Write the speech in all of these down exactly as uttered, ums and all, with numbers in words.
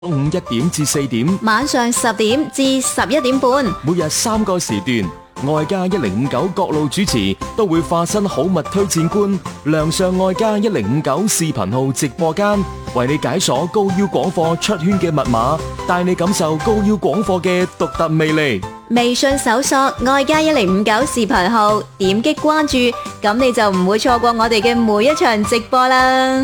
中午一點至四點， 晚上十點至十一點半， 每日三個時段，外加一零五九各路主持都會化身好物推薦官，亮相外加一零五九視頻號直播間，為你解鎖高腰廣貨出圈嘅密碼，帶你感受高腰廣貨嘅獨特魅力。 微信搜索外加一零五九視頻號，點擊關注，咁你就唔會錯過我哋嘅每一場直播啦。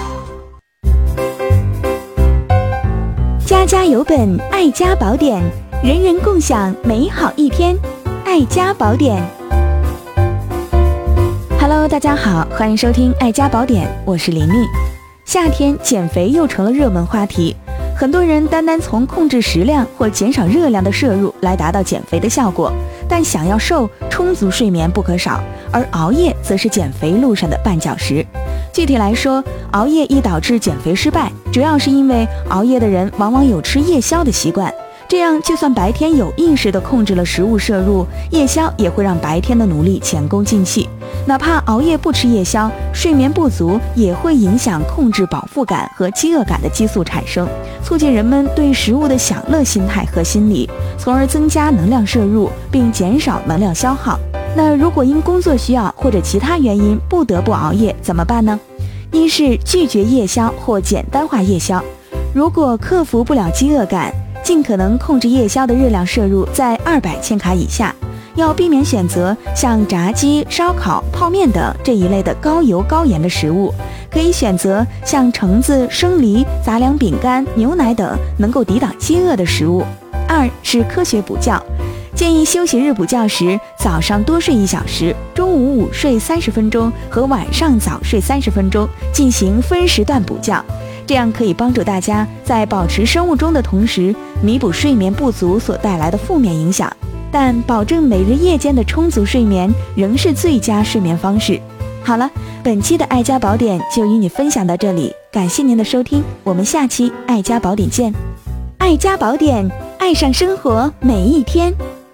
家家有本愛家寶典，人人共享美好一天。愛家寶典。Hello， 大家好，歡迎收聽愛家寶典，我是林蜜。夏天減肥又成了熱門話題，很多人單單從控制食量或減少熱量的攝入來達到減肥的效果，但想要瘦，充足睡眠不可少，而熬夜則是減肥路上的絆腳石。具體來說，熬夜易導致減肥失敗，主要是因為熬夜的人往往有吃夜宵的習慣，這樣就算白天有意識地控制了食物攝入，夜宵也會讓白天的努力前功盡棄。哪怕熬夜不吃夜宵，睡眠不足也會影響控制飽腹感和飢餓感的激素產生，促進人們對食物的享樂心態和心理，從而增加能量攝入並減少能量消耗。那如果因工作需要或者其他原因不得不熬夜怎麼辦呢？一是拒絕夜宵或簡單化夜宵，如果克服不了飢餓感，盡可能控制夜宵的熱量攝入在二百千卡以下，要避免選擇像炸雞、燒烤、泡麵等這一類的高油高鹽的食物，可以選擇像橙子、生梨、雜糧餅乾、牛奶等能夠抵擋飢餓的食物。二是科學補覺，建議休息日補覺時，早上多睡一小時，中午午睡三十分鐘和晚上早睡三十分鐘，進行分時段補覺，這樣可以幫助大家在保持生物鐘的同時，彌補睡眠不足所帶來的負面影響。但保證每日夜間的充足睡眠仍是最佳睡眠方式。好了，本期的愛家寶典就與你分享到這裡，感謝您的收聽，我們下期愛家寶典見。愛家寶典，愛上生活每一天。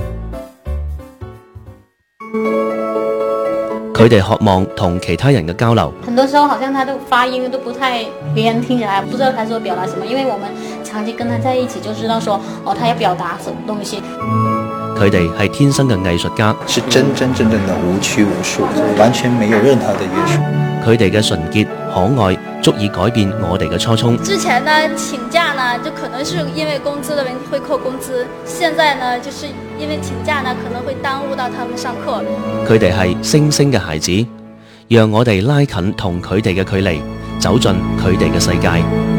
佢哋渴望同其他人嘅交流， 很多時候好像他的發音都不太，別人聽起來不知道他說表達什麼，因為我們長期跟他在一起就知道說，哦，他要表達什麼東西。 佢哋係天生嘅藝術家， 是真真正正的無拘無束，完全沒有任何的約束。 佢哋嘅純潔可愛足以改變我哋嘅初衷。 之前呢請假呢就可能是因為工資的原因會扣工資，現在呢就是因為請假呢可能會耽誤到他們上課。 佢哋係星星嘅孩子，讓我哋拉近同佢哋嘅距離，走進佢哋嘅世界。